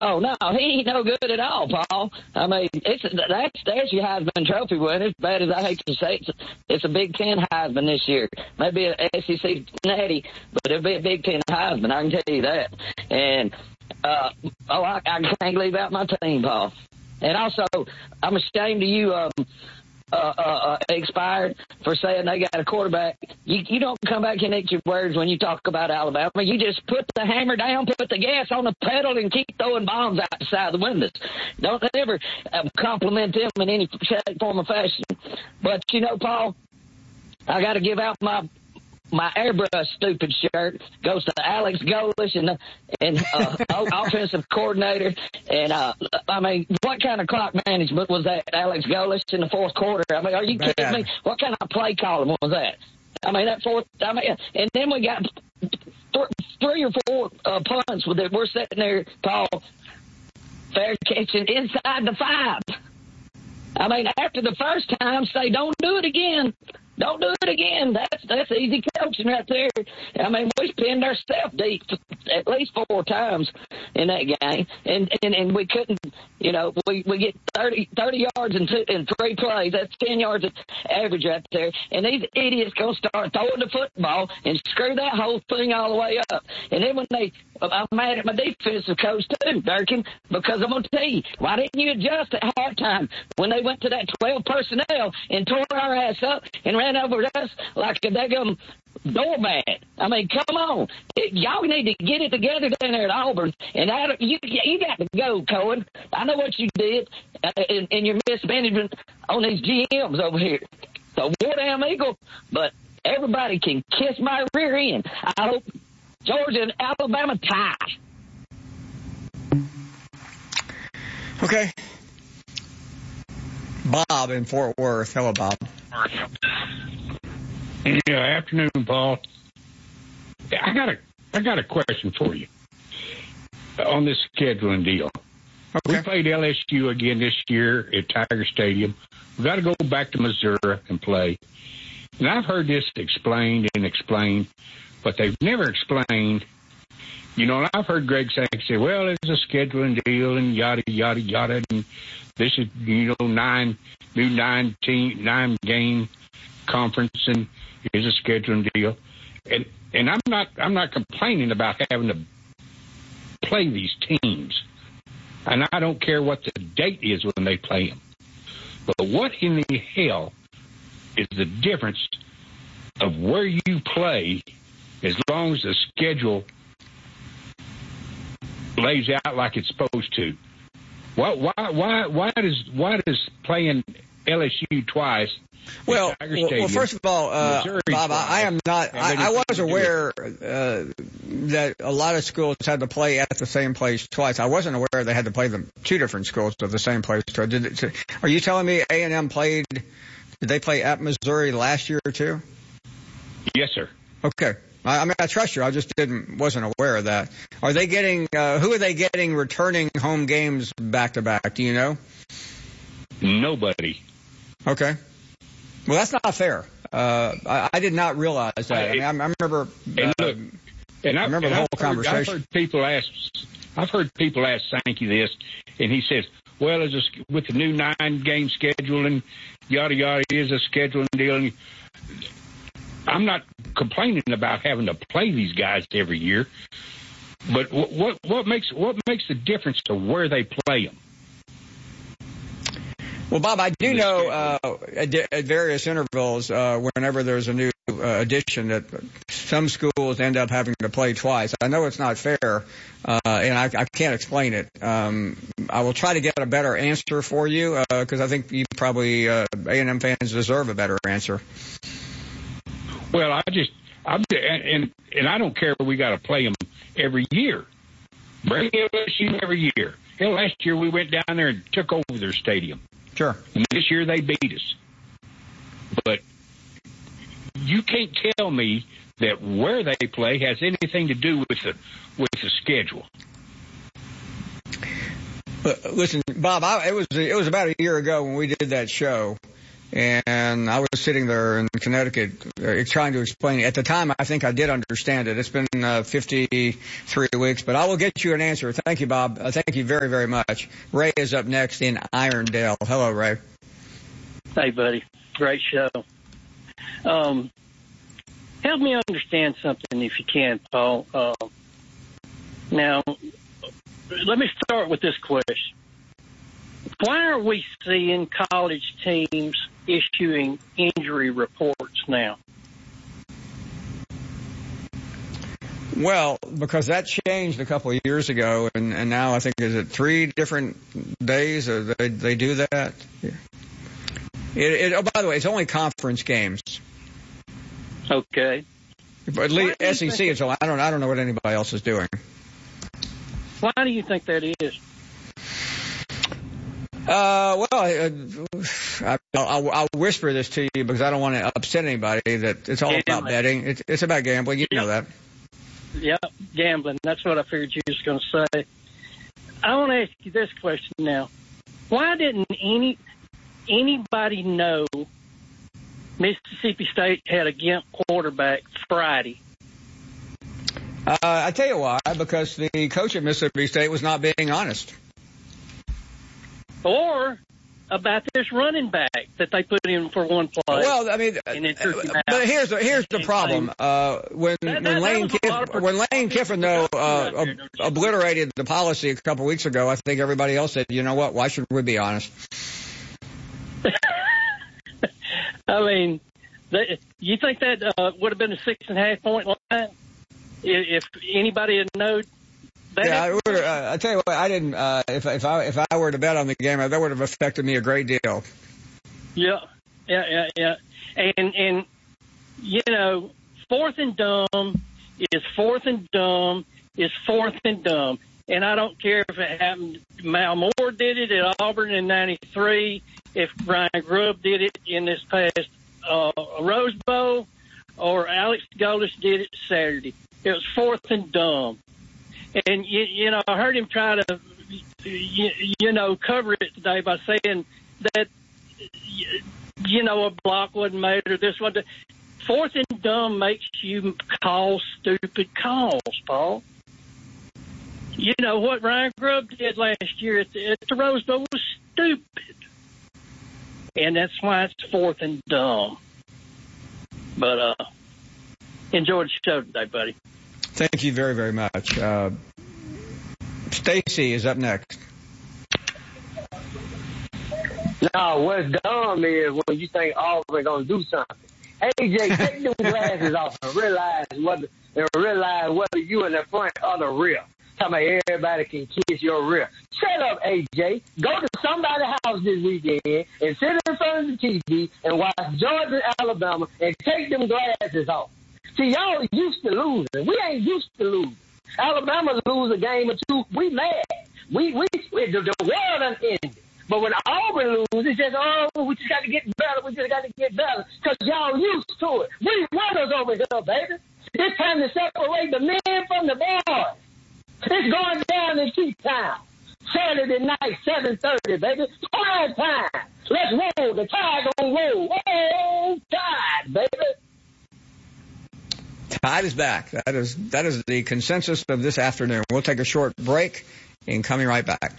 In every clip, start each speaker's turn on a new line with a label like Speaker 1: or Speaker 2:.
Speaker 1: Oh, no, he ain't no good at all, Paul. I mean, there's your Heisman Trophy winner. As bad as I hate to say it, it's a Big Ten Heisman this year. Maybe an SEC Natty, but it'll be a Big Ten Heisman, I can tell you that. And, I can't leave out my team, Paul. And also, I'm ashamed of you, expired for saying they got a quarterback. You don't come back and eat your words when you talk about Alabama. You just put the hammer down, put the gas on the pedal, and keep throwing bombs outside the windows. Don't ever compliment them in any shape, form, or fashion. But, Paul, I got to give out my airbrush stupid shirt. Goes to Alex Golesh and offensive coordinator. And, what kind of clock management was that, Alex Golesh, in the fourth quarter? I mean, are you kidding me? What kind of play calling was that? And then we got three or four punts that we're sitting there, Paul, fair catching inside the 5. I mean, after the first time, say, don't do it again. Don't do it again. That's easy coaching right there. I mean, we pinned ourselves deep at least 4 times in that game, and we couldn't. We get 30 yards in 3 plays. That's 10 yards average right there. And these idiots gonna start throwing the football and screw that whole thing all the way up. And then I'm mad at my defensive coach too, Durkin, because I'm gonna tell you, why didn't you adjust at halftime when they went to that 12 personnel and tore our ass up and ran over us like a daggum doormat? I mean, come on. Y'all need to get it together down there at Auburn. And you got to go, Cohen. I know what you did in your mismanagement on these GMs over here. So, war damn eagle, but everybody can kiss my rear end. I hope Georgia and Alabama tie.
Speaker 2: Okay. Bob in Fort Worth. Hello, Bob.
Speaker 3: Yeah, afternoon, Paul. I got a question for you on this scheduling deal.
Speaker 2: Okay.
Speaker 3: We played LSU again this year at Tiger Stadium. We've got to go back to Missouri and play. And I've heard this explained, but they've never explained. And I've heard Greg Sankey say, well, it's a scheduling deal and yada, yada, yada. And this is, 9-game conference and is a scheduling deal. And I'm not complaining about having to play these teams. And I don't care what the date is when they play them. But what in the hell is the difference of where you play as long as the schedule lays out like it's supposed to? Why does playing LSU twice?
Speaker 2: Well, first of all, Bob, I am not. I was aware that a lot of schools had to play at the same place twice. I wasn't aware they had to play them 2 different schools of the same place. Are you telling me A&M played? Did they play at Missouri last year too?
Speaker 3: Yes, sir.
Speaker 2: Okay. I mean, I trust you. I just wasn't aware of that. Are they getting? Who are they getting returning home games back to back? Do you know?
Speaker 3: Nobody.
Speaker 2: Okay. Well, that's not fair. I did not realize that. I remember. I remember the whole conversation.
Speaker 3: I've heard people ask Sankey this, and he says, "Well, with the new 9-game schedule and yada yada is a scheduling deal." And I'm not complaining about having to play these guys every year, but what makes the difference to where they play them?
Speaker 2: Well, Bob, I do know at various intervals, whenever there's a new addition, that some schools end up having to play twice. I know it's not fair, and I can't explain it. I will try to get a better answer for you, because I think you probably A&M fans deserve a better answer.
Speaker 3: Well, I don't care if we got to play them every year. Bring LSU every year. Hell, last year we went down there and took over their stadium.
Speaker 2: Sure. And
Speaker 3: this year they beat us. But you can't tell me that where they play has anything to do with the schedule.
Speaker 2: Listen, Bob, it was about a year ago when we did that show, And I was sitting there in Connecticut trying to explain it. At the time, I think I did understand it. It's been 53 weeks, but I will get you an answer. Thank you, Bob. Thank you very, very much. Ray is up next in Irondale. Hello, Ray.
Speaker 4: Hey, buddy. Great show. Help me understand something if you can, Paul. Now, let me start with this question. Why are we seeing college teams issuing injury reports now?
Speaker 2: Well, because that changed a couple of years ago, and now I think, is it 3 different days they do that? Oh, by the way, it's only conference games.
Speaker 4: Okay.
Speaker 2: But SEC, it's I don't know what anybody else is doing.
Speaker 4: Why do you think that is?
Speaker 2: Well, I'll whisper this to you because I don't want to upset anybody. That it's all about betting. It's about gambling. You know that.
Speaker 4: Yeah, gambling. That's what I figured you was going to say. I want to ask you this question now. Why didn't anybody know Mississippi State had a Gimp quarterback Friday?
Speaker 2: I tell you why. Because the coach at Mississippi State was not being honest.
Speaker 4: Or about this running back that they put in for one play.
Speaker 2: Well, I mean, but here's the problem. When Lane Kiffin obliterated the policy a couple weeks ago, I think everybody else said, you know what? Why should we be honest?
Speaker 4: I mean, you think that would have been a 6.5 point line if anybody had known?
Speaker 2: Yeah, I tell you what, I didn't. If I were to bet on the game, that would have affected me a great deal.
Speaker 4: Yeah. And you know, fourth and dumb is fourth and dumb is fourth and dumb. And I don't care if it happened. Mal Moore did it at Auburn in '93. If Ryan Grubb did it in this past Rose Bowl, or Alex Golis did it Saturday, it was fourth and dumb. And, you know, I heard him try to, you know, cover it today by saying that, you know, a block wasn't made or this wasn't. Fourth and dumb makes you call stupid calls, Paul. You know, what Ryan Grubb did last year at the Rose Bowl was stupid. And that's why it's fourth and dumb. But enjoy the show today, buddy.
Speaker 2: Thank you very, very much. Stacy is up next.
Speaker 5: No, what's dumb is when you think Auburn going to do something. AJ, take them glasses off and realize whether you in the front or the rear. Talking about everybody can kiss your rear. Shut up, AJ. Go to somebody's house this weekend and sit in front of the TV and watch Georgia and Alabama and take them glasses off. See, y'all used to losing. We ain't used to losing. Alabama lose a game or two, we mad. The world done ended. But when Auburn loses, it's just, we just got to get better. We just got to get better because y'all used to it. We winners over here, baby. It's time to separate the men from the boys. It's going down in T-Town. Saturday night, 7:30, baby. Prime time. Let's roll. The Tide gonna roll. Oh, Tide, baby.
Speaker 2: Tide is back. That is the consensus of this afternoon. We'll take a short break and coming right back.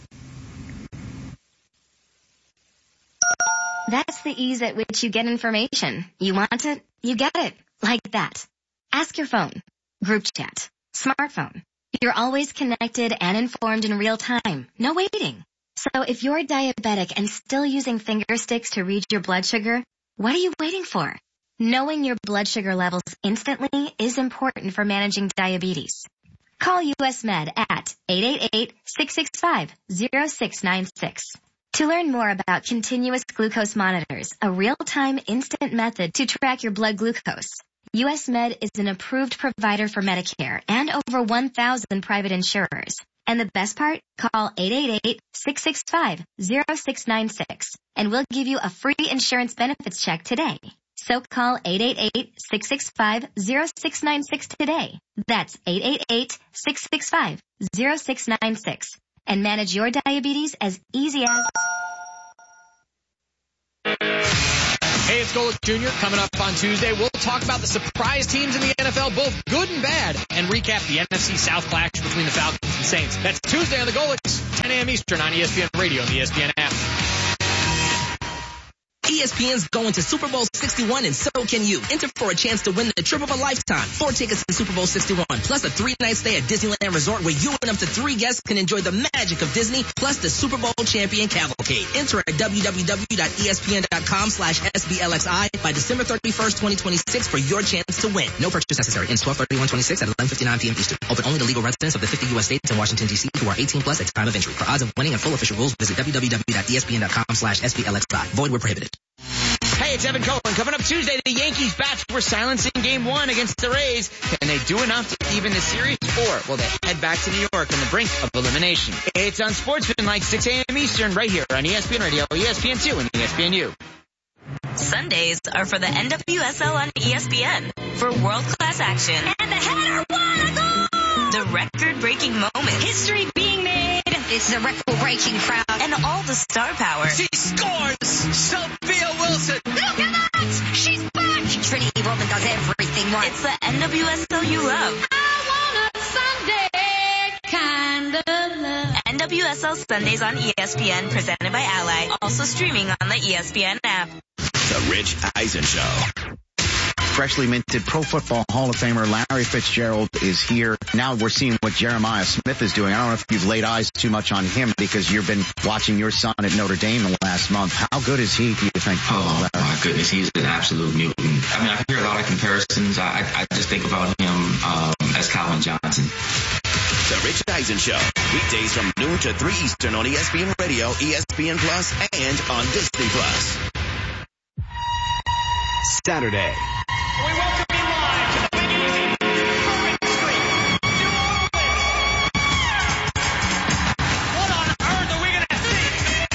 Speaker 6: That's the ease at which you get information. You want it, you get it. Like that. Ask your phone. Group chat. Smartphone. You're always connected and informed in real time. No waiting. So if you're diabetic and still using finger sticks to read your blood sugar, what are you waiting for? Knowing your blood sugar levels instantly is important for managing diabetes. Call US Med at 888-665-0696. To learn more about continuous glucose monitors, a real-time instant method to track your blood glucose, US Med is an approved provider for Medicare and over 1,000 private insurers. And the best part? Call 888-665-0696 and we'll give you a free insurance benefits check today. So call 888-665-0696 today. That's 888-665-0696. And manage your diabetes as easy as...
Speaker 7: Hey, it's Golick Jr. Coming up on Tuesday, we'll talk about the surprise teams in the NFL, both good and bad, and recap the NFC South clash between the Falcons and Saints. That's Tuesday on the Golicks, 10 a.m. Eastern on ESPN Radio and the ESPN app.
Speaker 8: ESPN's going to Super Bowl 61, and so can you. Enter for a chance to win the trip of a lifetime. 4 tickets to Super Bowl 61, plus a 3-night stay at Disneyland Resort where you and up to 3 guests can enjoy the magic of Disney, plus the Super Bowl champion cavalcade. Enter at www.espn.com/SBLXI by December 31st, 2026 for your chance to win. No purchase necessary. Ends 12/31/26 at 11:59 p.m. Eastern. Open only to legal residents of the 50 U.S. states and Washington, D.C. who are 18 plus at time of entry. For odds of winning and full official rules, visit www.espn.com/SBLXI. Void where prohibited.
Speaker 9: Hey, it's Evan Cohen. Coming up Tuesday, the Yankees bats were silencing Game 1 against the Rays. Can they do enough to even the series, or will they head back to New York on the brink of elimination? It's on Sportsman, 6 a.m. Eastern, right here on ESPN Radio, ESPN2, and ESPNU.
Speaker 10: Sundays are for the NWSL on ESPN for world-class action. And the header, what a goal! The record-breaking moments.
Speaker 11: History being made. It's the record-breaking crowd.
Speaker 10: And all the star power.
Speaker 9: She scores! Sophia Wilson!
Speaker 11: Look at that! She's back! Trinity Rodman does everything right.
Speaker 10: It's the NWSL you love.
Speaker 11: I want a Sunday kind of love.
Speaker 10: NWSL Sundays on ESPN, presented by Ally. Also streaming on the ESPN app.
Speaker 12: The Rich Eisen Show. Freshly minted Pro Football Hall of Famer Larry Fitzgerald is here. Now we're seeing what Jeremiah Smith is doing. I don't know if you've laid eyes too much on him because you've been watching your son at Notre Dame the last month. How good is he, do you think?
Speaker 13: Oh, my goodness. He's an absolute mutant. I mean, I hear a lot of comparisons. I just think about him as Calvin Johnson.
Speaker 12: The Rich Eisen Show. Weekdays from noon to 3 Eastern on ESPN Radio, ESPN Plus, and on Disney Plus. Saturday.
Speaker 9: We welcome you live to the Big Easy, Bourbon Street, New Orleans. What on earth are we going to see?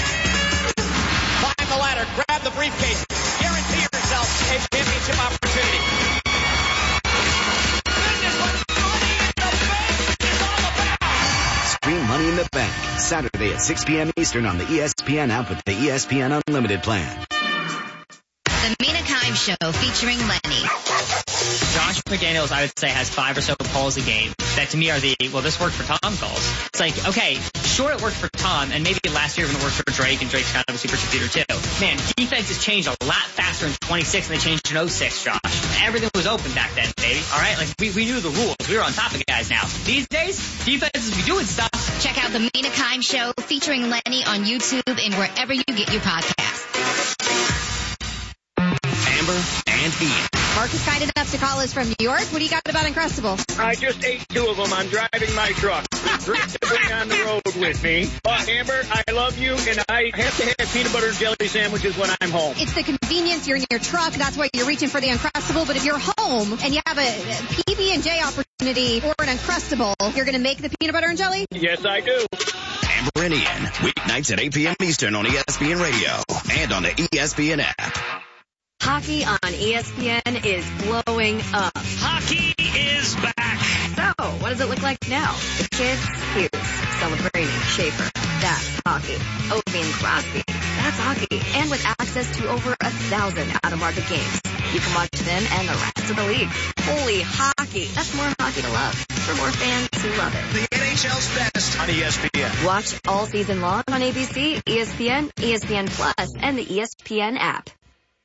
Speaker 9: Climb the ladder, grab the briefcase, guarantee yourself a championship opportunity. This is what Money in the Bank is all about.
Speaker 12: Stream Money in the Bank, Saturday at 6 p.m. Eastern on the ESPN app with the ESPN Unlimited plan.
Speaker 6: The Mina Kimes Show featuring Lenny.
Speaker 14: Josh McDaniels, I would say, has 5 or so calls a game that to me are this worked for Tom calls. It's like, okay, sure it worked for Tom, and maybe last year when it worked for Drake, and Drake's kind of a supercomputer too. Man, defense has changed a lot faster in 26 than they changed in 06, Josh. Everything was open back then, baby. All right? Like, we knew the rules. We were on top of guys now. These days, defenses be doing stuff.
Speaker 6: Check out the Mina Kimes Show featuring Lenny on YouTube and wherever you get your podcasts.
Speaker 12: Amber and Ian.
Speaker 15: Mark is kind enough to call us from New York. What do you got about Uncrustables?
Speaker 4: I just ate 2 of them. I'm driving my truck. It's great to bring on the road with me. Amber, I love you, and I have to have peanut butter and jelly sandwiches when I'm home.
Speaker 15: It's the convenience. You're in your truck. That's why you're reaching for the Uncrustable. But if you're home and you have a PB&J opportunity or an Uncrustable, you're going to make the peanut butter and jelly?
Speaker 4: Yes, I do.
Speaker 12: Amber and Ian, weeknights at 8 p.m. Eastern on ESPN Radio and on the ESPN app.
Speaker 16: Hockey on ESPN is blowing up.
Speaker 9: Hockey is back.
Speaker 16: So, what does it look like now? The kids, Hughes, Celebrini, Schaefer. That's hockey. Ovi and Crosby. That's hockey. And with access to over 1,000 out-of-market games, you can watch them and the rest of the league. Holy hockey. That's more hockey to love for more fans who love it.
Speaker 9: The NHL's best on ESPN.
Speaker 16: Watch all season long on ABC, ESPN, ESPN Plus, and the ESPN app.